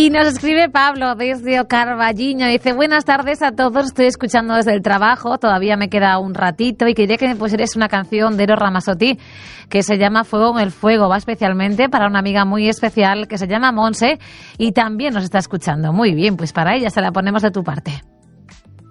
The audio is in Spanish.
Y nos escribe Pablo desde Carballiño. Dice, buenas tardes a todos, estoy escuchando desde el trabajo, todavía me queda un ratito y quería que me pusierais una canción de Eros Ramazzotti que se llama Fuego en el Fuego. Va especialmente para una amiga muy especial que se llama Monse y también nos está escuchando. Muy bien, pues para ella se la ponemos de tu parte.